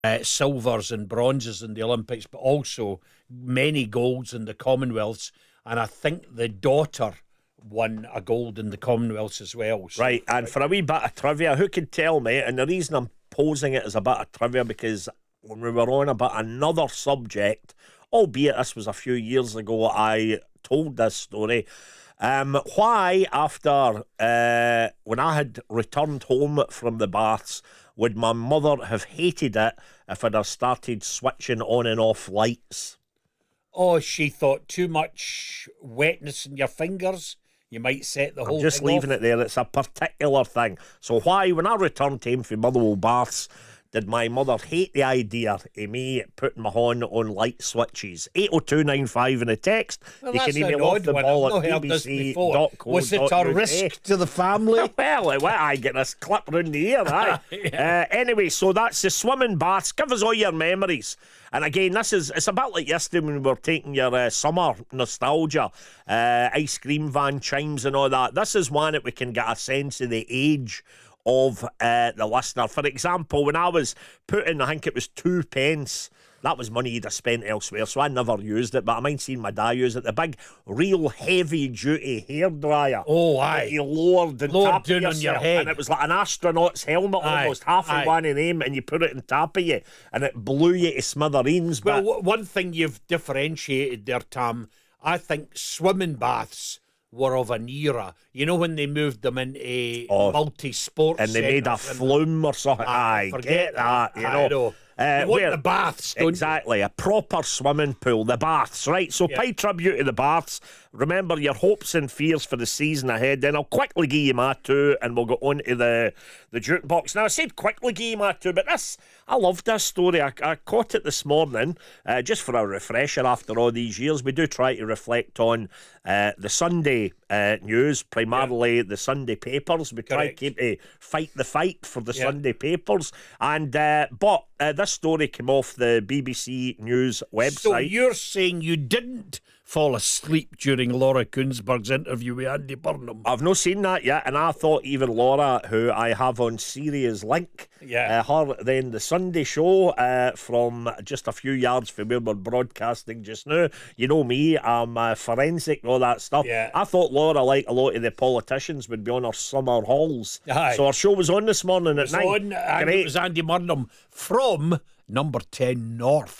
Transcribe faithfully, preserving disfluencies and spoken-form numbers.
uh, silvers and bronzes in the Olympics, but also many golds in the Commonwealths. And I think the daughter won a gold in the Commonwealths as well. So, right, and for a wee bit of trivia, who can tell me, and the reason I'm posing it as a bit of trivia, because when we were on about another subject, albeit this was a few years ago, I told this story. Um, why, after uh, when I had returned home from the baths, would my mother have hated it if I'd have started switching on and off lights? Oh, she thought too much wetness in your fingers. You might set the I'm whole just thing leaving off. it there. It's a particular thing. So why, when I returned home from Motherwell Baths, did my mother hate the idea of me putting my horn on light switches? eight oh two nine five in a text. Well, you that's can an email off odd the one. ball I've not at heard this before. bbc.co.uk. Was it a risk to the family? Well, what, I get this clip round the ear, aye. Yeah. uh, anyway, so that's the swimming baths. Give us all your memories. And again, this is, it's a bit like yesterday when we were taking your uh, summer nostalgia, uh, ice cream van chimes and all that. This is one that we can get a sense of the age of uh, the listener. For example, when I was putting, I think it was two pence, that was money you'd have spent elsewhere, so I never used it, but I mind seeing my dad use it. The big, real heavy-duty hairdryer. Oh, aye. That you lowered and Lowered tapped down on yourself, your head. and it was like an astronaut's helmet, Aye, almost half aye. of one of them, and you put it on top of you, and it blew you to smithereens. Well, But w- one thing you've differentiated there, Tam, I think swimming baths were of an era. You know when they moved them into Oh, multi-sport and they made a centres and- flume or something. Aye, Aye, forget get that, you that. know. I know. Uh, You want where- the baths, don't you? Exactly, a proper swimming pool, the baths, right? So Yeah. pay tribute to the baths. Remember your hopes and fears for the season ahead. Then I'll quickly give you my two, and we'll go on to the, the jukebox. Now, I said quickly give you my two, but this, I loved this story. I, I caught it this morning, uh, just for a refresher after all these years. We do try to reflect on uh, the Sunday uh, news, primarily the Sunday papers. We try to Correct. keep to fight the fight for the Yeah. Sunday papers. And uh, but uh, this story came off the B B C News website. So you're saying you didn't fall asleep during Laura Kunsberg's interview with Andy Burnham? I've not seen that yet, and I thought even Laura, who I have on Sirius Link, Yeah. uh, her then the Sunday show uh, from just a few yards from where we're broadcasting just now. You know me, I'm uh, forensic and all that stuff. Yeah. I thought Laura, like a lot of the politicians, would be on her summer halls. Aye. So our show was on this morning at So nine. on, and Great. it was Andy Burnham from number ten North.